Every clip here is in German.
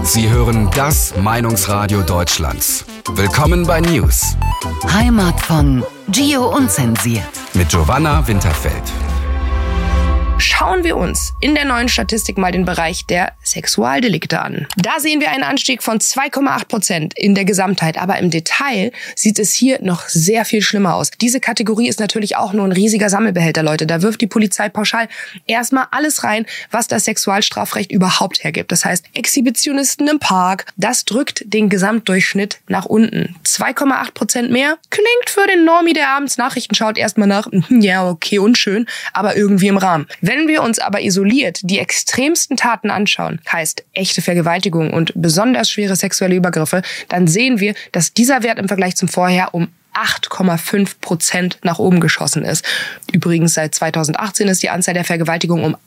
Sie hören das Meinungsradio Deutschlands. Willkommen bei News. Heimat von Gio Unzensiert. Mit Giovanna Winterfeld. Schauen wir uns in der neuen Statistik mal den Bereich der Sexualdelikte an. Da sehen wir einen Anstieg von 2,8% in der Gesamtheit, aber im Detail sieht es hier noch sehr viel schlimmer aus. Diese Kategorie ist natürlich auch nur ein riesiger Sammelbehälter, Leute. Da wirft die Polizei pauschal erstmal alles rein, was das Sexualstrafrecht überhaupt hergibt. Das heißt, Exhibitionisten im Park, das drückt den Gesamtdurchschnitt nach unten. 2,8% mehr klingt für den Normie, der abends Nachrichten schaut, erstmal nach, ja, okay, unschön, aber irgendwie im Rahmen. Wenn wir uns aber isoliert die extremsten Taten anschauen, heißt echte Vergewaltigung und besonders schwere sexuelle Übergriffe, dann sehen wir, dass dieser Wert im Vergleich zum Vorher um 8,5% nach oben geschossen ist. Übrigens seit 2018 ist die Anzahl der Vergewaltigungen um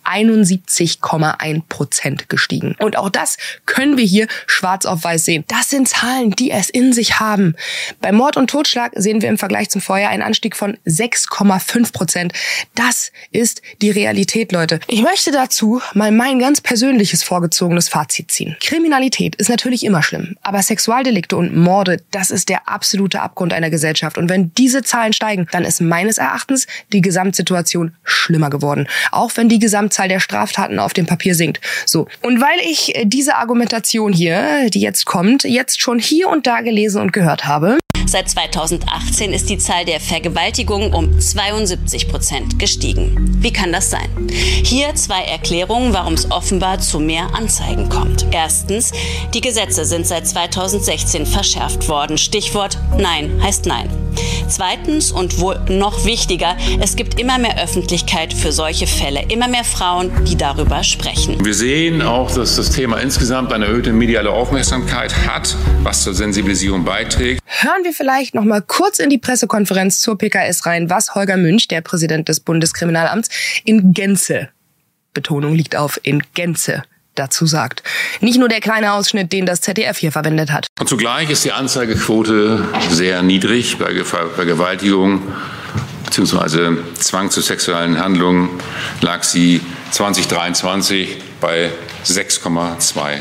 71,1% gestiegen. Und auch das können wir hier schwarz auf weiß sehen. Das sind Zahlen, die es in sich haben. Bei Mord und Totschlag sehen wir im Vergleich zum Vorjahr einen Anstieg von 6,5%. Das ist die Realität, Leute. Ich möchte dazu mal mein ganz persönliches vorgezogenes Fazit ziehen. Kriminalität ist natürlich immer schlimm, aber Sexualdelikte und Morde, das ist der absolute Abgrund einer Gesellschaft. Und wenn diese Zahlen steigen, dann ist meines Erachtens die Gesamtsituation schlimmer geworden. Auch wenn die Gesamtzahl der Straftaten auf dem Papier sinkt. So. Und weil ich diese Argumentation hier, die jetzt kommt, jetzt schon hier und da gelesen und gehört habe. Seit 2018 ist die Zahl der Vergewaltigungen um 72% gestiegen. Wie kann das sein? Hier 2 Erklärungen, warum es offenbar zu mehr Anzeigen kommt. Erstens, die Gesetze sind seit 2016 verschärft worden. Stichwort Nein heißt Nein. Zweitens und wohl noch wichtiger, es gibt immer mehr Öffentlichkeit für solche Fälle, immer mehr Frauen, die darüber sprechen. Wir sehen auch, dass das Thema insgesamt eine erhöhte mediale Aufmerksamkeit hat, was zur Sensibilisierung beiträgt. Hören wir vielleicht noch mal kurz in die Pressekonferenz zur PKS rein, was Holger Münch, der Präsident des Bundeskriminalamts, in Gänze, Betonung liegt auf in Gänze, dazu sagt. Nicht nur der kleine Ausschnitt, den das ZDF hier verwendet hat. Und zugleich ist die Anzeigequote sehr niedrig bei Vergewaltigung bzw. Zwang zu sexuellen Handlungen lag sie 2023 bei 6,2%.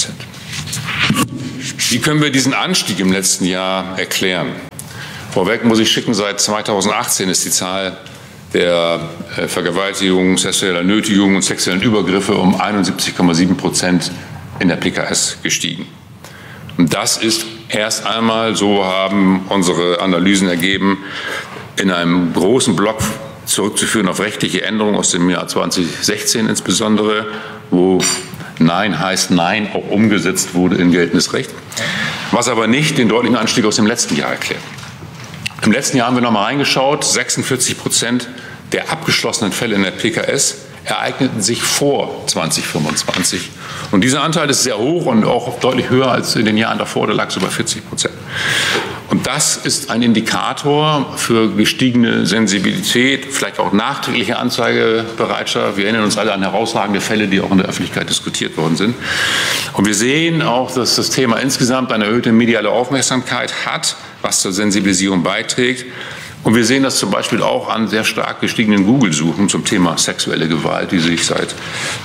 Wie können wir diesen Anstieg im letzten Jahr erklären? Vorweg muss ich schicken, seit 2018 ist die Zahl der Vergewaltigung, sexueller Nötigung und sexuellen Übergriffe um 71,7% in der PKS gestiegen. Und das ist erst einmal, so haben unsere Analysen ergeben, in einem großen Block zurückzuführen auf rechtliche Änderungen aus dem Jahr 2016 insbesondere, wo Nein heißt Nein auch umgesetzt wurde in geltendes Recht, was aber nicht den deutlichen Anstieg aus dem letzten Jahr erklärt. Im letzten Jahr haben wir noch mal reingeschaut, 46% der abgeschlossenen Fälle in der PKS ereigneten sich vor 2025. Und dieser Anteil ist sehr hoch und auch deutlich höher als in den Jahren davor, da lag es über 40%. Und das ist ein Indikator für gestiegene Sensibilität, vielleicht auch nachträgliche Anzeigebereitschaft. Wir erinnern uns alle an herausragende Fälle, die auch in der Öffentlichkeit diskutiert worden sind. Und wir sehen auch, dass das Thema insgesamt eine erhöhte mediale Aufmerksamkeit hat, was zur Sensibilisierung beiträgt. Und wir sehen das zum Beispiel auch an sehr stark gestiegenen Google-Suchen zum Thema sexuelle Gewalt, die sich seit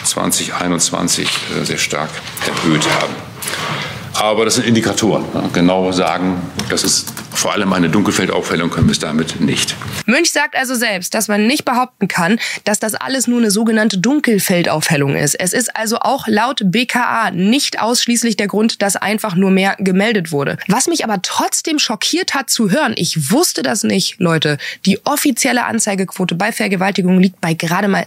2021 sehr stark erhöht haben. Aber das sind Indikatoren. Genau sagen, das ist vor allem eine Dunkelfeldaufhellung, können wir es damit nicht. Münch sagt also selbst, dass man nicht behaupten kann, dass das alles nur eine sogenannte Dunkelfeldaufhellung ist. Es ist also auch laut BKA nicht ausschließlich der Grund, dass einfach nur mehr gemeldet wurde. Was mich aber trotzdem schockiert hat zu hören, ich wusste das nicht, Leute, die offizielle Anzeigequote bei Vergewaltigung liegt bei gerade mal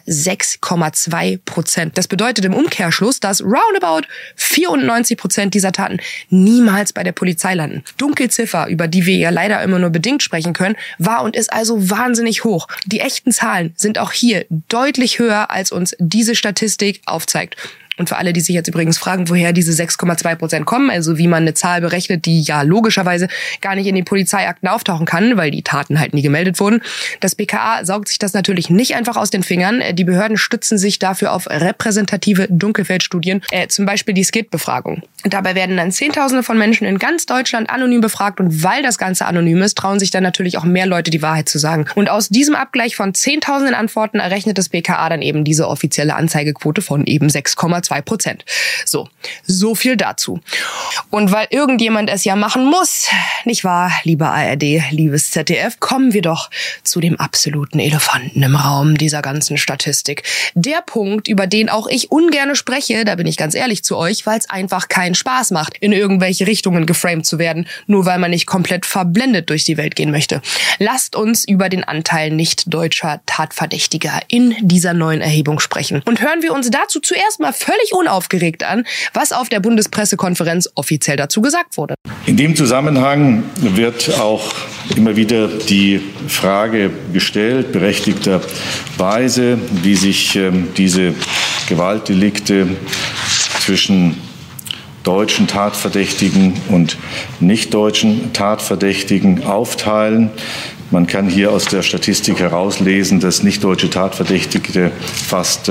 6,2%. Das bedeutet im Umkehrschluss, dass roundabout 94% dieser Taten niemals bei der Polizei landen. Dunkelziffer, über die wir ja leider immer nur bedingt sprechen können, war und ist also wahnsinnig hoch. Die echten Zahlen sind auch hier deutlich höher, als uns diese Statistik aufzeigt. Und für alle, die sich jetzt übrigens fragen, woher diese 6,2% kommen, also wie man eine Zahl berechnet, die ja logischerweise gar nicht in den Polizeiakten auftauchen kann, weil die Taten halt nie gemeldet wurden. Das BKA saugt sich das natürlich nicht einfach aus den Fingern. Die Behörden stützen sich dafür auf repräsentative Dunkelfeldstudien, zum Beispiel die SCID-Befragung. Dabei werden dann Zehntausende von Menschen in ganz Deutschland anonym befragt und weil das Ganze anonym ist, trauen sich dann natürlich auch mehr Leute die Wahrheit zu sagen. Und aus diesem Abgleich von Zehntausenden Antworten errechnet das BKA dann eben diese offizielle Anzeigequote von eben 6,2%. 6,2%. So viel dazu. Und weil irgendjemand es ja machen muss, nicht wahr, liebe ARD, liebes ZDF, kommen wir doch zu dem absoluten Elefanten im Raum dieser ganzen Statistik. Der Punkt, über den auch ich ungerne spreche, da bin ich ganz ehrlich zu euch, weil es einfach keinen Spaß macht, in irgendwelche Richtungen geframed zu werden, nur weil man nicht komplett verblendet durch die Welt gehen möchte. Lasst uns über den Anteil nicht-deutscher Tatverdächtiger in dieser neuen Erhebung sprechen. Und hören wir uns dazu zuerst mal völlig unaufgeregt an, was auf der Bundespressekonferenz offiziell dazu gesagt wurde. In dem Zusammenhang wird auch immer wieder die Frage gestellt, berechtigterweise, wie sich diese Gewaltdelikte zwischen deutschen Tatverdächtigen und nicht-deutschen Tatverdächtigen aufteilen. Man kann hier aus der Statistik herauslesen, dass nicht-deutsche Tatverdächtige fast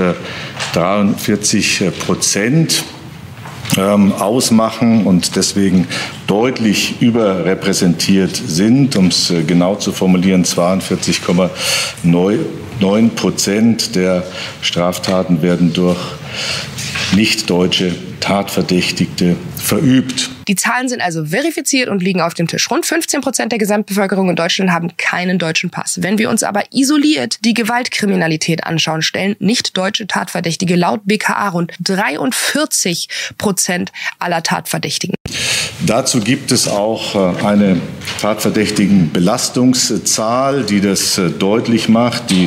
43% ausmachen und deswegen deutlich überrepräsentiert sind. Um es genau zu formulieren, 42,9% der Straftaten werden durch nicht-deutsche Tatverdächtige verübt. Die Zahlen sind also verifiziert und liegen auf dem Tisch. Rund 15% der Gesamtbevölkerung in Deutschland haben keinen deutschen Pass. Wenn wir uns aber isoliert die Gewaltkriminalität anschauen, stellen nicht-deutsche Tatverdächtige laut BKA rund 43% aller Tatverdächtigen. Dazu gibt es auch eine Tatverdächtigenbelastungszahl, die das deutlich macht. Die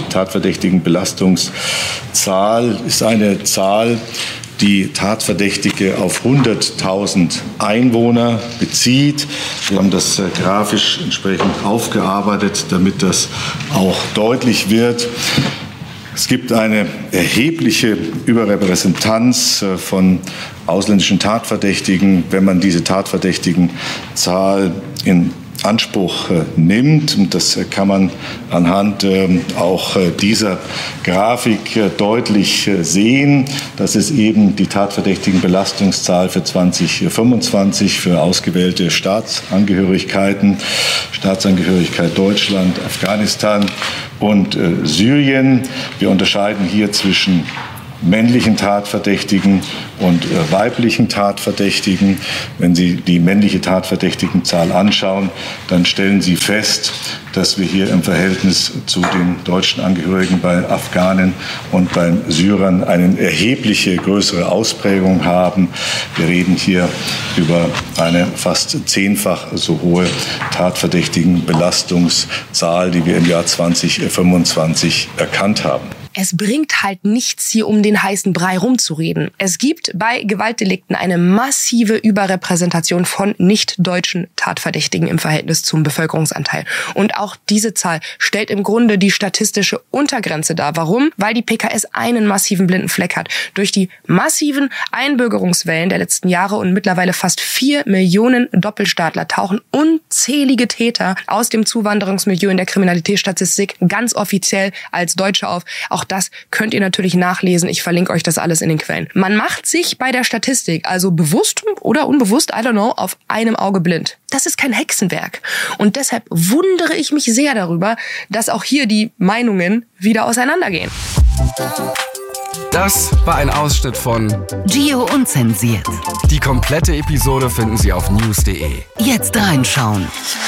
Tatverdächtigenbelastungszahl ist eine Zahl, die Tatverdächtige auf 100.000 Einwohner bezieht. Wir haben das grafisch entsprechend aufgearbeitet, damit das auch deutlich wird. Es gibt eine erhebliche Überrepräsentanz von ausländischen Tatverdächtigen, wenn man diese Tatverdächtigenzahl in Anspruch nimmt. Und das kann man anhand auch dieser Grafik deutlich sehen. Das ist eben die Tatverdächtigenbelastungszahl für 2025 für ausgewählte Staatsangehörigkeiten, Staatsangehörigkeit Deutschland, Afghanistan und Syrien. Wir unterscheiden hier zwischen männlichen Tatverdächtigen und weiblichen Tatverdächtigen. Wenn Sie die männliche Tatverdächtigenzahl anschauen, dann stellen Sie fest, dass wir hier im Verhältnis zu den deutschen Angehörigen bei Afghanen und beim Syrern eine erhebliche größere Ausprägung haben. Wir reden hier über eine fast 10-fach so hohe Tatverdächtigenbelastungszahl, die wir im Jahr 2025 erkannt haben. Es bringt halt nichts, hier um den heißen Brei rumzureden. Es gibt bei Gewaltdelikten eine massive Überrepräsentation von nicht-deutschen Tatverdächtigen im Verhältnis zum Bevölkerungsanteil. Und auch diese Zahl stellt im Grunde die statistische Untergrenze dar. Warum? Weil die PKS einen massiven blinden Fleck hat. Durch die massiven Einbürgerungswellen der letzten Jahre und mittlerweile fast 4 Millionen Doppelstaatler tauchen unzählige Täter aus dem Zuwanderungsmilieu in der Kriminalitätsstatistik ganz offiziell als Deutsche auf. Auch das könnt ihr natürlich nachlesen. Ich verlinke euch das alles in den Quellen. Man macht sich bei der Statistik also bewusst oder unbewusst, I don't know, auf einem Auge blind. Das ist kein Hexenwerk. Und deshalb wundere ich mich sehr darüber, dass auch hier die Meinungen wieder auseinandergehen. Das war ein Ausschnitt von Gio Unzensiert. Die komplette Episode finden Sie auf news.de. Jetzt reinschauen.